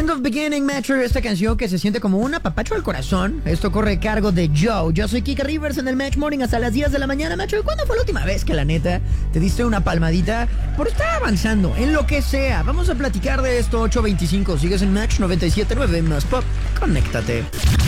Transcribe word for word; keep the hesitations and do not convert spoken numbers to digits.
End of Beginning, Metro, esta canción que se siente como un apapacho al corazón. Esto corre a cargo de Joe. Yo soy Kika Rivers en el Match Morning hasta las diez de la mañana, Metro. ¿Y cuándo fue la última vez que la neta te diste una palmadita por estar avanzando en lo que sea? Vamos a platicar de esto. Ocho veinticinco, sigues en Match noventa y siete punto nueve más pop. Conéctate.